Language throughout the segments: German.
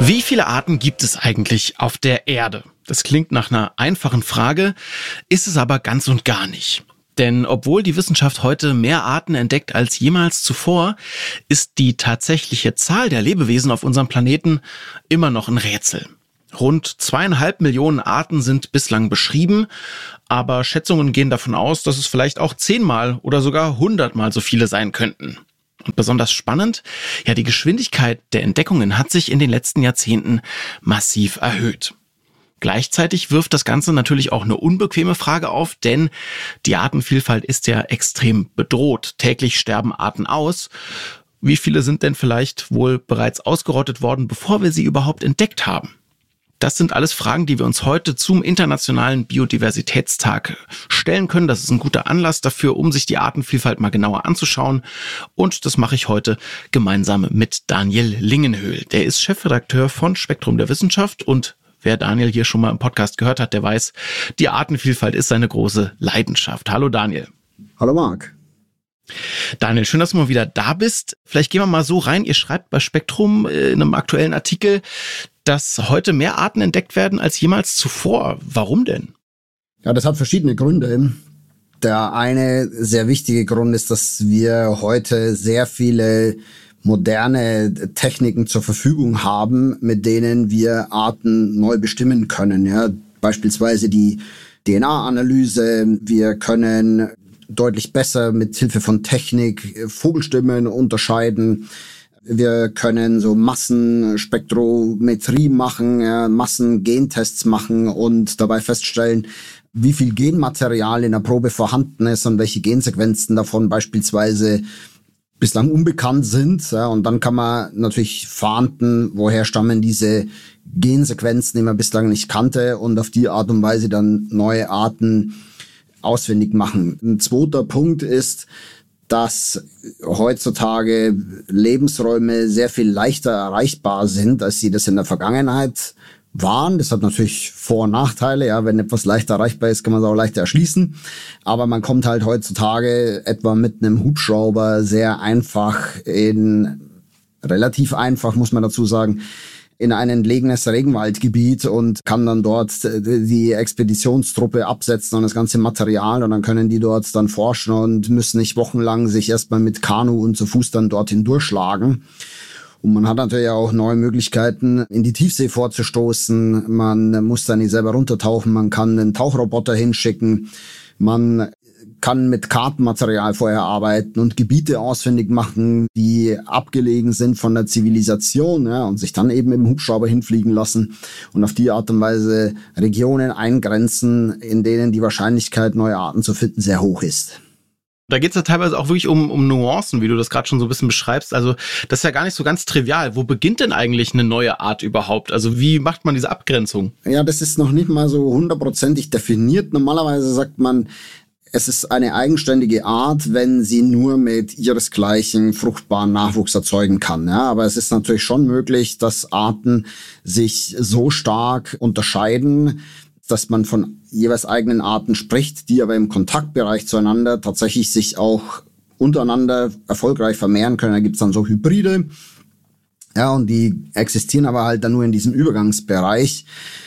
Wie viele Arten gibt es eigentlich auf der Erde? Das klingt nach einer einfachen Frage, ist es aber ganz und gar nicht. Denn obwohl die Wissenschaft heute mehr Arten entdeckt als jemals zuvor, ist die tatsächliche Zahl der Lebewesen auf unserem Planeten immer noch ein Rätsel. Rund 2,5 Millionen Arten sind bislang beschrieben, aber Schätzungen gehen davon aus, dass es vielleicht auch 10-mal oder sogar 100-mal so viele sein könnten. Und besonders spannend, ja, die Geschwindigkeit der Entdeckungen hat sich in den letzten Jahrzehnten massiv erhöht. Gleichzeitig wirft das Ganze natürlich auch eine unbequeme Frage auf, denn die Artenvielfalt ist ja extrem bedroht. Täglich sterben Arten aus. Wie viele sind denn vielleicht wohl bereits ausgerottet worden, bevor wir sie überhaupt entdeckt haben? Das sind alles Fragen, die wir uns heute zum Internationalen Biodiversitätstag stellen können. Das ist ein guter Anlass dafür, um sich die Artenvielfalt mal genauer anzuschauen. Und das mache ich heute gemeinsam mit Daniel Lingenhöhl. Der ist Chefredakteur von Spektrum der Wissenschaft und wer Daniel hier schon mal im Podcast gehört hat, der weiß, die Artenvielfalt ist seine große Leidenschaft. Hallo Daniel. Hallo Marc. Daniel, schön, dass du mal wieder da bist. Vielleicht gehen wir mal so rein. Ihr schreibt bei Spektrum in einem aktuellen Artikel, dass heute mehr Arten entdeckt werden als jemals zuvor. Warum denn? Ja, das hat verschiedene Gründe. Der eine sehr wichtige Grund ist, dass wir heute sehr viele moderne Techniken zur Verfügung haben, mit denen wir Arten neu bestimmen können. Ja, beispielsweise die DNA-Analyse. Wir können deutlich besser mit Hilfe von Technik Vogelstimmen unterscheiden. Wir können so Massenspektrometrie machen, ja, Massengentests machen und dabei feststellen, wie viel Genmaterial in der Probe vorhanden ist und welche Gensequenzen davon beispielsweise bislang unbekannt sind. Ja, und dann kann man natürlich fahnden, woher stammen diese Gensequenzen, die man bislang nicht kannte, und auf die Art und Weise dann neue Arten ausfindig machen. Ein zweiter Punkt ist, dass heutzutage Lebensräume sehr viel leichter erreichbar sind, als sie das in der Vergangenheit waren. Das hat natürlich Vor- und Nachteile. Ja, wenn etwas leichter erreichbar ist, kann man es auch leichter erschließen. Aber man kommt halt heutzutage etwa mit einem Hubschrauber sehr einfach relativ einfach, muss man dazu sagen, in ein entlegenes Regenwaldgebiet und kann dann dort die Expeditionstruppe absetzen und das ganze Material, und dann können die dort dann forschen und müssen nicht wochenlang sich erstmal mit Kanu und zu Fuß dann dorthin durchschlagen. Und man hat natürlich auch neue Möglichkeiten, in die Tiefsee vorzustoßen. Man muss dann nicht selber runtertauchen, man kann einen Tauchroboter hinschicken, man kann mit Kartenmaterial vorher arbeiten und Gebiete ausfindig machen, die abgelegen sind von der Zivilisation, ja, und sich dann eben im Hubschrauber hinfliegen lassen und auf die Art und Weise Regionen eingrenzen, in denen die Wahrscheinlichkeit, neue Arten zu finden, sehr hoch ist. Da geht es ja teilweise auch wirklich um Nuancen, wie du das gerade schon so ein bisschen beschreibst. Also das ist ja gar nicht so ganz trivial. Wo beginnt denn eigentlich eine neue Art überhaupt? Also wie macht man diese Abgrenzung? Ja, das ist noch nicht mal so 100%ig definiert. Normalerweise sagt man, es ist eine eigenständige Art, wenn sie nur mit ihresgleichen fruchtbaren Nachwuchs erzeugen kann. Ja, aber es ist natürlich schon möglich, dass Arten sich so stark unterscheiden, dass man von jeweils eigenen Arten spricht, die aber im Kontaktbereich zueinander tatsächlich sich auch untereinander erfolgreich vermehren können. Da gibt's dann so Hybride. Ja, und die existieren aber halt dann nur in diesem Übergangsbereich.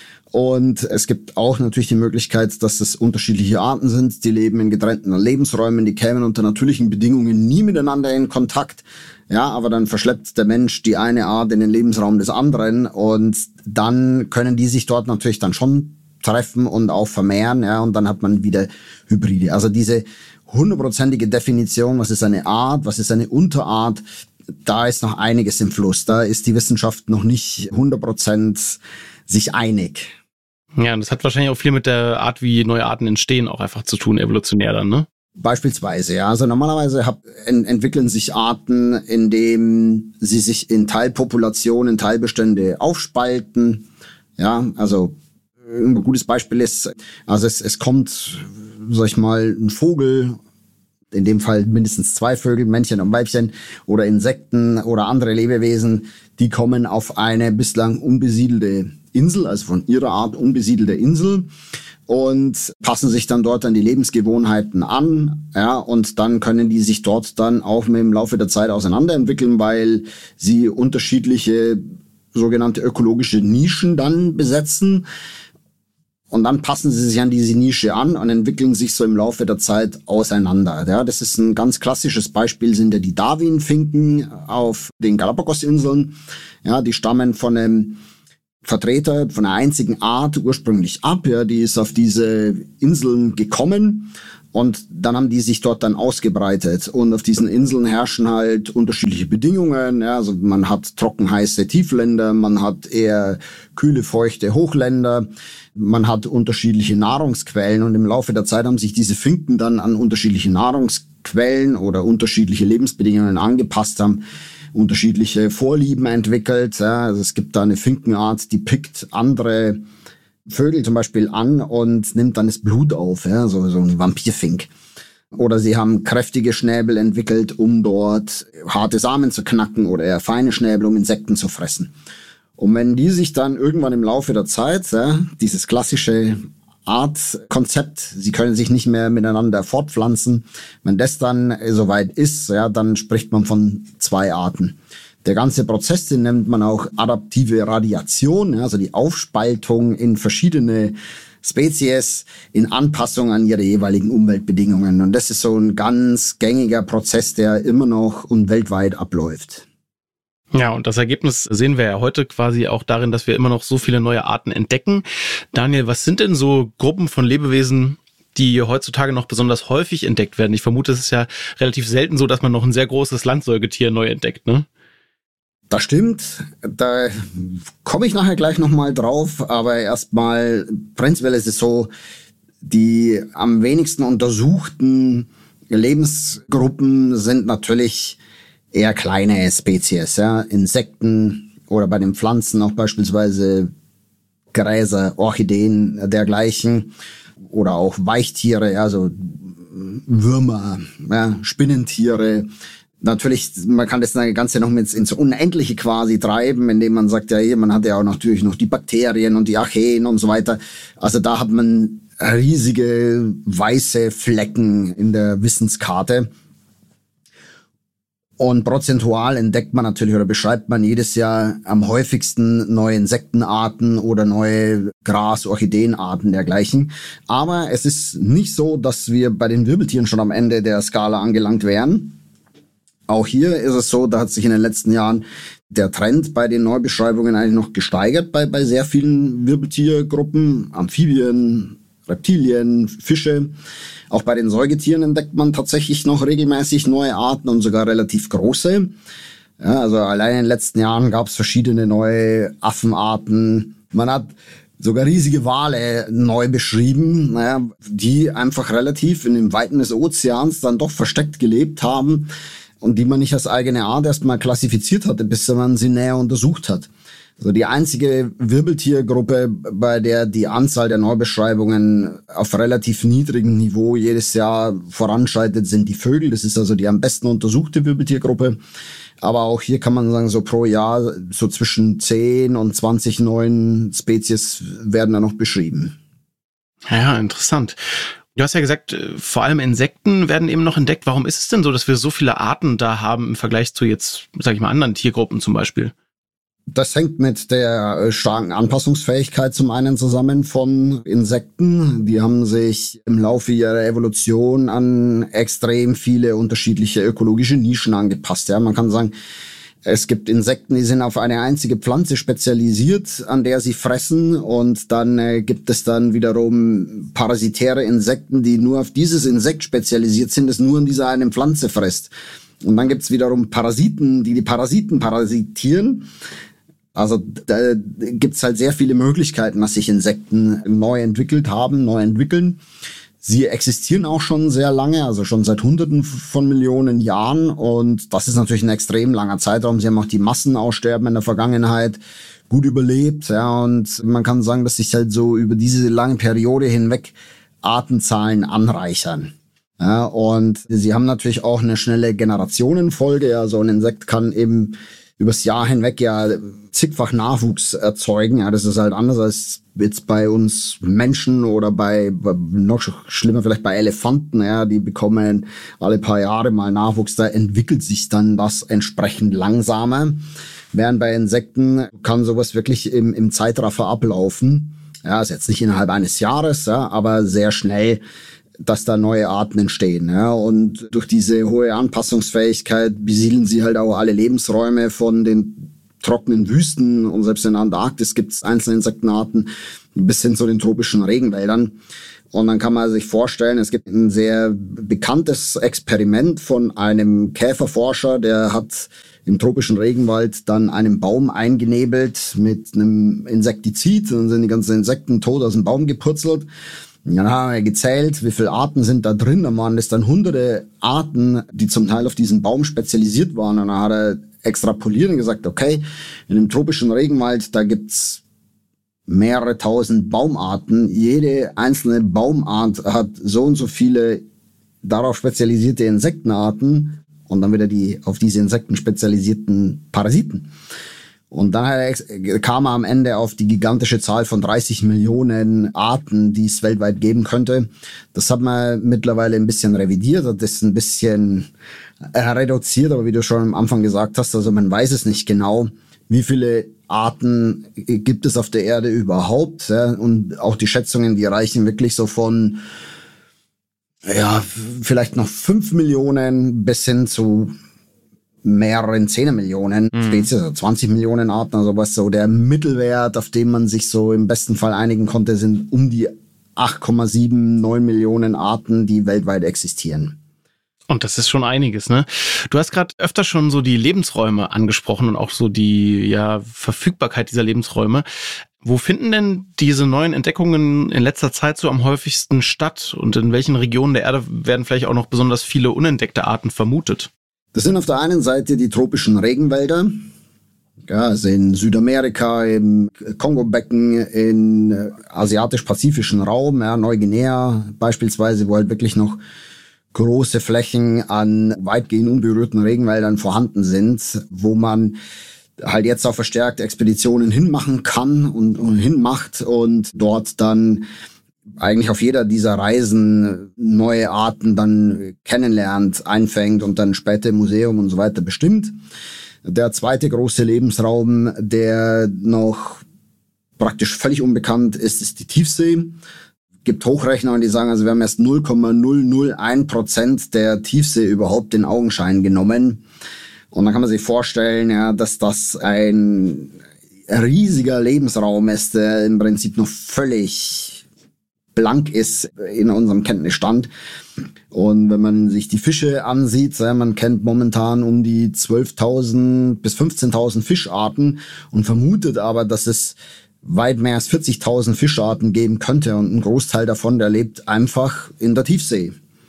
Und es gibt auch natürlich die Möglichkeit, dass es unterschiedliche Arten sind, die leben in getrennten Lebensräumen, die kämen unter natürlichen Bedingungen nie miteinander in Kontakt. Ja, aber dann verschleppt der Mensch die eine Art in den Lebensraum des anderen und dann können die sich dort natürlich dann schon treffen und auch vermehren, ja, und dann hat man wieder Hybride. Also diese 100%ige Definition, was ist eine Art, was ist eine Unterart, da ist noch einiges im Fluss. Da ist die Wissenschaft noch nicht 100% sich einig. Ja, und das hat wahrscheinlich auch viel mit der Art, wie neue Arten entstehen, auch einfach zu tun, evolutionär dann, ne? Beispielsweise, ja. Also normalerweise entwickeln sich Arten, indem sie sich in Teilpopulationen, Teilbestände aufspalten. Ja, also ein gutes Beispiel ist, also es kommt, sag ich mal, ein Vogel, in dem Fall mindestens 2 Vögel, Männchen und Weibchen, oder Insekten oder andere Lebewesen, die kommen auf eine bislang unbesiedelte Insel, also von ihrer Art unbesiedelte Insel, und passen sich dann dort an die Lebensgewohnheiten an, ja, und dann können die sich dort dann auch mit dem Laufe der Zeit auseinanderentwickeln, weil sie unterschiedliche sogenannte ökologische Nischen dann besetzen. Und dann passen sie sich an diese Nische an und entwickeln sich so im Laufe der Zeit auseinander. Ja, das ist ein ganz klassisches Beispiel, sind ja die Darwin-Finken auf den Galapagos-Inseln. Ja, die stammen von einem Vertreter von einer einzigen Art ursprünglich ab. Ja, die ist auf diese Inseln gekommen. Und dann haben die sich dort dann ausgebreitet. Und auf diesen Inseln herrschen halt unterschiedliche Bedingungen. Ja, also man hat trockenheiße Tiefländer, man hat eher kühle, feuchte Hochländer. Man hat unterschiedliche Nahrungsquellen. Und im Laufe der Zeit haben sich diese Finken dann an unterschiedliche Nahrungsquellen oder unterschiedliche Lebensbedingungen angepasst, haben unterschiedliche Vorlieben entwickelt. Ja, also es gibt da eine Finkenart, die pickt andere Vögel zum Beispiel an und nimmt dann das Blut auf, ja, so ein Vampirfink. Oder sie haben kräftige Schnäbel entwickelt, um dort harte Samen zu knacken oder eher feine Schnäbel, um Insekten zu fressen. Und wenn die sich dann irgendwann im Laufe der Zeit, ja, dieses klassische Artkonzept, sie können sich nicht mehr miteinander fortpflanzen, wenn das dann soweit ist, ja, dann spricht man von 2 Arten. Der ganze Prozess, den nennt man auch adaptive Radiation, also die Aufspaltung in verschiedene Spezies in Anpassung an ihre jeweiligen Umweltbedingungen. Und das ist so ein ganz gängiger Prozess, der immer noch und weltweit abläuft. Ja, und das Ergebnis sehen wir ja heute quasi auch darin, dass wir immer noch so viele neue Arten entdecken. Daniel, was sind denn so Gruppen von Lebewesen, die heutzutage noch besonders häufig entdeckt werden? Ich vermute, es ist ja relativ selten so, dass man noch ein sehr großes Landsäugetier neu entdeckt, ne? Das stimmt, da komme ich nachher gleich nochmal drauf, aber erstmal, prinzipiell ist es so, die am wenigsten untersuchten Lebensgruppen sind natürlich eher kleine Spezies, ja, Insekten oder bei den Pflanzen auch beispielsweise Gräser, Orchideen, dergleichen oder auch Weichtiere, also Würmer, ja, Spinnentiere. Natürlich, man kann das Ganze noch ins Unendliche quasi treiben, indem man sagt, ja, hier, man hat ja auch natürlich noch die Bakterien und die Archeen und so weiter. Also da hat man riesige weiße Flecken in der Wissenskarte. Und prozentual entdeckt man natürlich oder beschreibt man jedes Jahr am häufigsten neue Insektenarten oder neue Gras-, Orchideenarten dergleichen. Aber es ist nicht so, dass wir bei den Wirbeltieren schon am Ende der Skala angelangt wären. Auch hier ist es so, da hat sich in den letzten Jahren der Trend bei den Neubeschreibungen eigentlich noch gesteigert bei sehr vielen Wirbeltiergruppen, Amphibien, Reptilien, Fische. Auch bei den Säugetieren entdeckt man tatsächlich noch regelmäßig neue Arten und sogar relativ große. Ja, also allein in den letzten Jahren gab es verschiedene neue Affenarten. Man hat sogar riesige Wale neu beschrieben, die einfach relativ in den Weiten des Ozeans dann doch versteckt gelebt haben und die man nicht als eigene Art erstmal klassifiziert hatte, bis man sie näher untersucht hat. Also die einzige Wirbeltiergruppe, bei der die Anzahl der Neubeschreibungen auf relativ niedrigem Niveau jedes Jahr voranschreitet, sind die Vögel. Das ist also die am besten untersuchte Wirbeltiergruppe. Aber auch hier kann man sagen, so pro Jahr so zwischen 10 und 20 neuen Spezies werden da noch beschrieben. Ja, interessant. Du hast ja gesagt, vor allem Insekten werden eben noch entdeckt. Warum ist es denn so, dass wir so viele Arten da haben im Vergleich zu jetzt, sag ich mal, anderen Tiergruppen zum Beispiel? Das hängt mit der starken Anpassungsfähigkeit zum einen zusammen von Insekten. Die haben sich im Laufe ihrer Evolution an extrem viele unterschiedliche ökologische Nischen angepasst. Ja, man kann sagen, es gibt Insekten, die sind auf eine einzige Pflanze spezialisiert, an der sie fressen. Und dann gibt es dann wiederum parasitäre Insekten, die nur auf dieses Insekt spezialisiert sind, das nur an dieser einen Pflanze frisst. Und dann gibt es wiederum Parasiten, die Parasiten parasitieren. Also da gibt's halt sehr viele Möglichkeiten, dass sich Insekten neu entwickelt haben, neu entwickeln. Sie existieren auch schon sehr lange, also schon seit Hunderten von Millionen Jahren. Und das ist natürlich ein extrem langer Zeitraum. Sie haben auch die Massenaussterben in der Vergangenheit gut überlebt. Ja, und man kann sagen, dass sich halt so über diese lange Periode hinweg Artenzahlen anreichern. Ja, und sie haben natürlich auch eine schnelle Generationenfolge. Ja, so ein Insekt kann eben übers Jahr hinweg ja zigfach Nachwuchs erzeugen. Ja, das ist halt anders als jetzt bei uns Menschen oder bei noch schlimmer vielleicht bei Elefanten. Ja, die bekommen alle paar Jahre mal Nachwuchs. Da entwickelt sich dann das entsprechend langsamer. während bei Insekten kann sowas wirklich im Zeitraffer ablaufen. Ja, ist jetzt nicht innerhalb eines Jahres, ja, aber sehr schnell, dass da neue Arten entstehen. Ja. Und durch diese hohe Anpassungsfähigkeit besiedeln sie halt auch alle Lebensräume von den trockenen Wüsten, und selbst in der Antarktis gibt es einzelne Insektenarten bis hin zu den tropischen Regenwäldern. Und dann kann man sich vorstellen, es gibt ein sehr bekanntes Experiment von einem Käferforscher, der hat im tropischen Regenwald dann einen Baum eingenebelt mit einem Insektizid, und dann sind die ganzen Insekten tot aus dem Baum gepurzelt. Und dann haben wir gezählt, wie viele Arten sind da drin. Da waren es dann hunderte Arten, die zum Teil auf diesen Baum spezialisiert waren. Und dann hat er extrapoliert und gesagt, okay, in dem tropischen Regenwald, da gibt's mehrere tausend Baumarten. Jede einzelne Baumart hat so und so viele darauf spezialisierte Insektenarten und dann wieder die auf diese Insekten spezialisierten Parasiten. Und dann kam er am Ende auf die gigantische Zahl von 30 Millionen Arten, die es weltweit geben könnte. Das hat man mittlerweile ein bisschen revidiert, das ist ein bisschen reduziert, aber wie du schon am Anfang gesagt hast, also man weiß es nicht genau, wie viele Arten gibt es auf der Erde überhaupt. Ja? Und auch die Schätzungen, die reichen wirklich so von vielleicht noch 5 Millionen bis hin zu mehreren 10 Millionen Spezies, also 20 Millionen Arten, also was so der Mittelwert, auf den man sich so im besten Fall einigen konnte, sind um die 8,79 Millionen Arten, die weltweit existieren. Und das ist schon einiges, ne? Du hast gerade öfter schon so die Lebensräume angesprochen und auch so die Verfügbarkeit dieser Lebensräume. Wo finden denn diese neuen Entdeckungen in letzter Zeit so am häufigsten statt? Und in welchen Regionen der Erde werden vielleicht auch noch besonders viele unentdeckte Arten vermutet? Das sind auf der einen Seite die tropischen Regenwälder, also in Südamerika, im Kongo-Becken, im asiatisch-pazifischen Raum, Neuguinea beispielsweise, wo halt wirklich noch große Flächen an weitgehend unberührten Regenwäldern vorhanden sind, wo man halt jetzt auch verstärkt Expeditionen hinmachen kann und hinmacht und dort dann eigentlich auf jeder dieser Reisen neue Arten dann kennenlernt, einfängt und dann später im Museum und so weiter bestimmt. Der zweite große Lebensraum, der noch praktisch völlig unbekannt ist, ist die Tiefsee. Gibt Hochrechner, die sagen, also wir haben erst 0,001% der Tiefsee überhaupt in Augenschein genommen. Und dann kann man sich vorstellen, dass das ein riesiger Lebensraum ist, der im Prinzip noch völlig blank ist in unserem Kenntnisstand. Und wenn man sich die Fische ansieht, man kennt momentan um die 12.000 bis 15.000 Fischarten und vermutet aber, dass es weit mehr als 40.000 Fischarten geben könnte, und ein Großteil davon, der lebt einfach in der Tiefsee.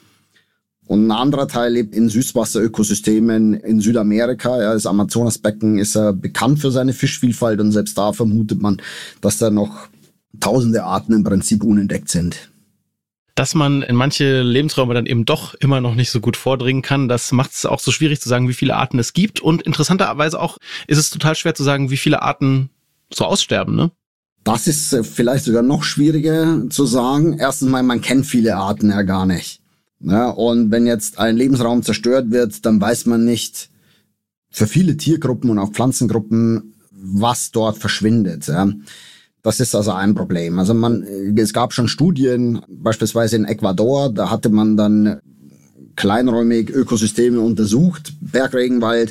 Und ein anderer Teil lebt in Süßwasserökosystemen in Südamerika. Das Amazonasbecken ist ja bekannt für seine Fischvielfalt, und selbst da vermutet man, dass da noch tausende Arten im Prinzip unentdeckt sind. Dass man in manche Lebensräume dann eben doch immer noch nicht so gut vordringen kann, das macht es auch so schwierig zu sagen, wie viele Arten es gibt. Und interessanterweise auch ist es total schwer zu sagen, wie viele Arten so aussterben, ne? Das ist vielleicht sogar noch schwieriger zu sagen. Erstens mal, man kennt viele Arten ja gar nicht. Ja, und wenn jetzt ein Lebensraum zerstört wird, dann weiß man nicht für viele Tiergruppen und auch Pflanzengruppen, was dort verschwindet. Ja. Das ist also ein Problem. Also es gab schon Studien, beispielsweise in Ecuador, da hatte man dann kleinräumig Ökosysteme untersucht, Bergregenwald,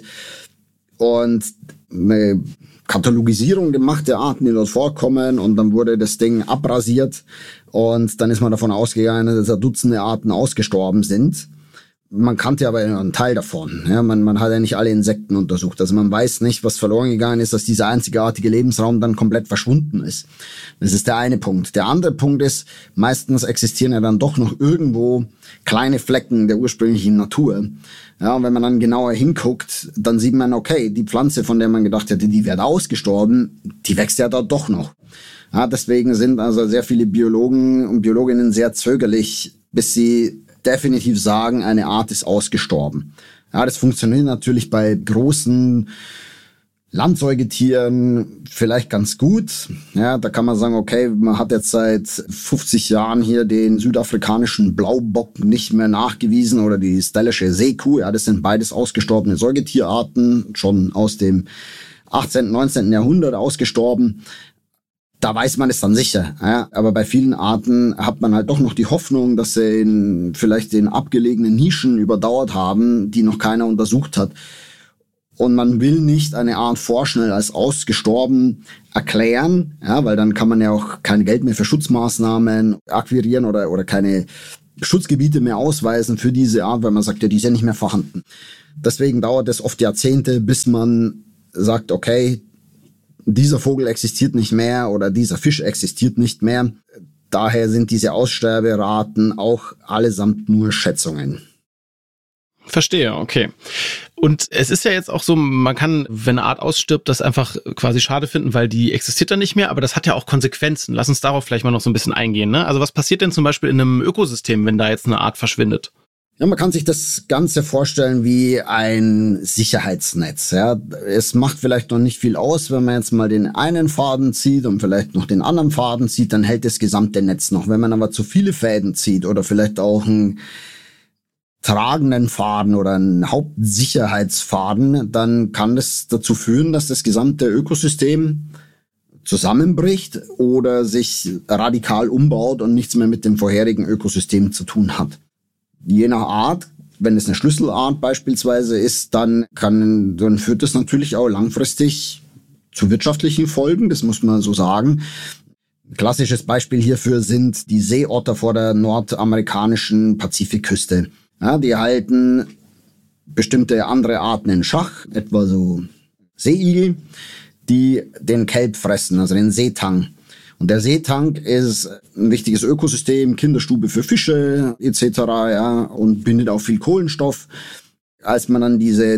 und eine Katalogisierung gemacht der Arten, die dort vorkommen, und dann wurde das Ding abrasiert, und dann ist man davon ausgegangen, dass da Dutzende Arten ausgestorben sind. Man kannte aber einen Teil davon. Ja, man hat ja nicht alle Insekten untersucht. Also man weiß nicht, was verloren gegangen ist, dass dieser einzigartige Lebensraum dann komplett verschwunden ist. Das ist der eine Punkt. Der andere Punkt ist, meistens existieren ja dann doch noch irgendwo kleine Flecken der ursprünglichen Natur. Ja, und wenn man dann genauer hinguckt, dann sieht man, okay, die Pflanze, von der man gedacht hätte, die wäre ausgestorben, die wächst ja dort doch noch. Ja, deswegen sind also sehr viele Biologen und Biologinnen sehr zögerlich, bis sie definitiv sagen, eine Art ist ausgestorben. Ja, das funktioniert natürlich bei großen Landsäugetieren vielleicht ganz gut. Ja, da kann man sagen, okay, man hat jetzt seit 50 Jahren hier den südafrikanischen Blaubock nicht mehr nachgewiesen oder die stellische Seekuh. Ja, das sind beides ausgestorbene Säugetierarten, schon aus dem 18., 19. Jahrhundert ausgestorben. Da weiß man es dann sicher. Ja. Aber bei vielen Arten hat man halt doch noch die Hoffnung, dass sie vielleicht in abgelegenen Nischen überdauert haben, die noch keiner untersucht hat. Und man will nicht eine Art vorschnell als ausgestorben erklären, ja, weil dann kann man ja auch kein Geld mehr für Schutzmaßnahmen akquirieren oder keine Schutzgebiete mehr ausweisen für diese Art, weil man sagt, ja, die ist ja nicht mehr vorhanden. Deswegen dauert es oft Jahrzehnte, bis man sagt, okay, dieser Vogel existiert nicht mehr oder dieser Fisch existiert nicht mehr. Daher sind diese Aussterberaten auch allesamt nur Schätzungen. Verstehe, okay. Und es ist ja jetzt auch so, man kann, wenn eine Art ausstirbt, das einfach quasi schade finden, weil die existiert dann nicht mehr, aber das hat ja auch Konsequenzen. Lass uns darauf vielleicht mal noch so ein bisschen eingehen, ne? Also was passiert denn zum Beispiel in einem Ökosystem, wenn da jetzt eine Art verschwindet? Ja, man kann sich das Ganze vorstellen wie ein Sicherheitsnetz. Ja. Es macht vielleicht noch nicht viel aus, wenn man jetzt mal den einen Faden zieht und vielleicht noch den anderen Faden zieht, dann hält das gesamte Netz noch. Wenn man aber zu viele Fäden zieht oder vielleicht auch einen tragenden Faden oder einen Hauptsicherheitsfaden, dann kann das dazu führen, dass das gesamte Ökosystem zusammenbricht oder sich radikal umbaut und nichts mehr mit dem vorherigen Ökosystem zu tun hat. Je nach Art, wenn es eine Schlüsselart beispielsweise ist, dann führt das natürlich auch langfristig zu wirtschaftlichen Folgen, das muss man so sagen. Ein klassisches Beispiel hierfür sind die Seeotter vor der nordamerikanischen Pazifikküste. Ja, die halten bestimmte andere Arten in Schach, etwa so Seeigel, die den Kelp fressen, also den Seetang. Und der Seetang ist ein wichtiges Ökosystem, Kinderstube für Fische etc. Ja, und bindet auch viel Kohlenstoff. Als man dann diese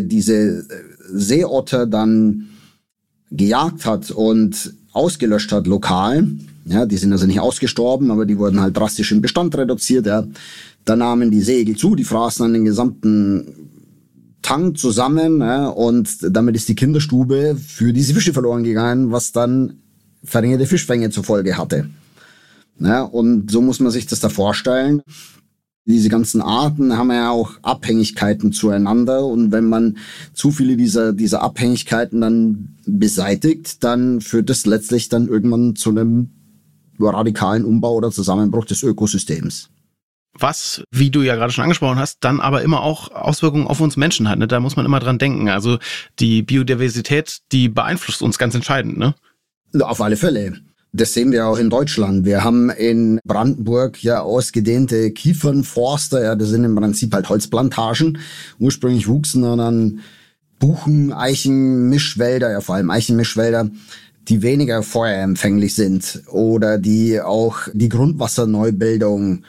Seeotter dann gejagt hat und ausgelöscht hat lokal, ja, die sind also nicht ausgestorben, aber die wurden halt drastisch im Bestand reduziert. Ja, da nahmen die Seeigel zu, die fraßen dann den gesamten Tang zusammen, ja, und damit ist die Kinderstube für diese Fische verloren gegangen, was dann verringerte Fischfänge zur Folge hatte. Ja, und so muss man sich das da vorstellen. Diese ganzen Arten haben ja auch Abhängigkeiten zueinander und wenn man zu viele dieser Abhängigkeiten dann beseitigt, dann führt das letztlich dann irgendwann zu einem radikalen Umbau oder Zusammenbruch des Ökosystems. Was, wie du ja gerade schon angesprochen hast, dann aber immer auch Auswirkungen auf uns Menschen hat, ne? Da muss man immer dran denken. Also die Biodiversität, die beeinflusst uns ganz entscheidend, ne? Auf alle Fälle. Das sehen wir auch in Deutschland. Wir haben in Brandenburg ja ausgedehnte Kiefernforste. Ja, das sind im Prinzip halt Holzplantagen. Ursprünglich wuchsen dann Buchen, Eichen, Mischwälder, ja vor allem Eichenmischwälder, die weniger feuerempfänglich sind oder die auch die Grundwasserneubildung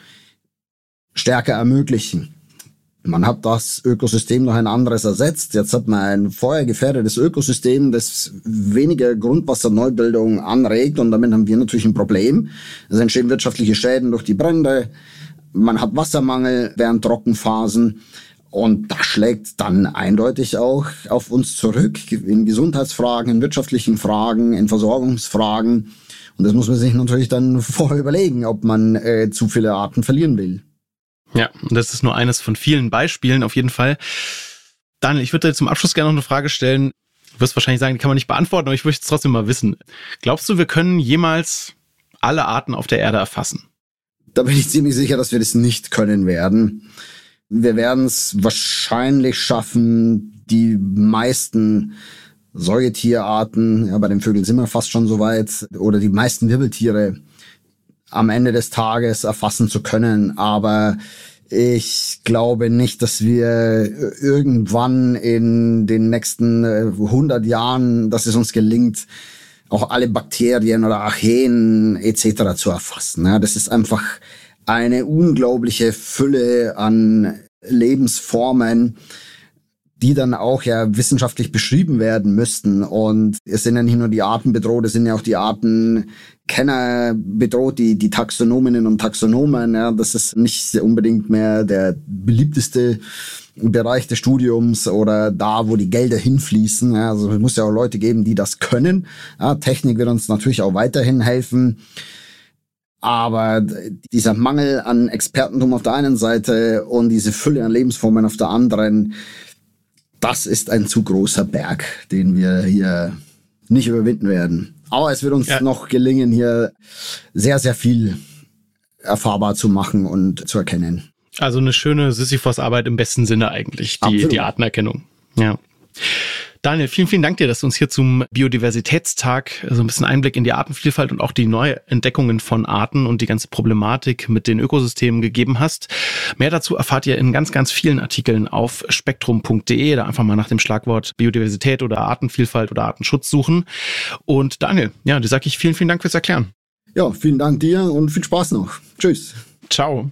stärker ermöglichen. Man hat das Ökosystem noch ein anderes ersetzt. Jetzt hat man ein feuergefährdetes Ökosystem, das weniger Grundwasserneubildung anregt und damit haben wir natürlich ein Problem. Es entstehen wirtschaftliche Schäden durch die Brände. Man hat Wassermangel während Trockenphasen und das schlägt dann eindeutig auch auf uns zurück in Gesundheitsfragen, in wirtschaftlichen Fragen, in Versorgungsfragen. Und das muss man sich natürlich dann vorher überlegen, ob man zu viele Arten verlieren will. Ja, und das ist nur eines von vielen Beispielen auf jeden Fall. Daniel, ich würde dir zum Abschluss gerne noch eine Frage stellen. Du wirst wahrscheinlich sagen, die kann man nicht beantworten, aber ich möchte es trotzdem mal wissen. Glaubst du, wir können jemals alle Arten auf der Erde erfassen? Da bin ich ziemlich sicher, dass wir das nicht können werden. Wir werden es wahrscheinlich schaffen, die meisten Säugetierarten, ja, bei den Vögeln sind wir fast schon so weit, oder die meisten Wirbeltiere am Ende des Tages erfassen zu können. Aber ich glaube nicht, dass wir irgendwann in den nächsten 100 Jahren, dass es uns gelingt, auch alle Bakterien oder Archeen etc. zu erfassen. Ja, das ist einfach eine unglaubliche Fülle an Lebensformen, die dann auch ja wissenschaftlich beschrieben werden müssten. Und es sind ja nicht nur die Arten bedroht, es sind ja auch die Artenkenner bedroht, die Taxonominnen und Taxonomen. Ja, das ist nicht unbedingt mehr der beliebteste Bereich des Studiums oder da, wo die Gelder hinfließen. Ja, also es muss ja auch Leute geben, die das können. Ja, Technik wird uns natürlich auch weiterhin helfen. Aber dieser Mangel an Expertentum auf der einen Seite und diese Fülle an Lebensformen auf der anderen, das ist ein zu großer Berg, den wir hier nicht überwinden werden. Aber es wird uns noch gelingen, hier sehr, sehr viel erfahrbar zu machen und zu erkennen. Also eine schöne Sisyphos-Arbeit im besten Sinne eigentlich, die Artenerkennung. Ja. Daniel, vielen, vielen Dank dir, dass du uns hier zum Biodiversitätstag so ein bisschen Einblick in die Artenvielfalt und auch die Neuentdeckungen von Arten und die ganze Problematik mit den Ökosystemen gegeben hast. Mehr dazu erfahrt ihr in ganz, ganz vielen Artikeln auf spektrum.de. Da einfach mal nach dem Schlagwort Biodiversität oder Artenvielfalt oder Artenschutz suchen. Und Daniel, dir sage ich vielen, vielen Dank fürs Erklären. Ja, vielen Dank dir und viel Spaß noch. Tschüss. Ciao.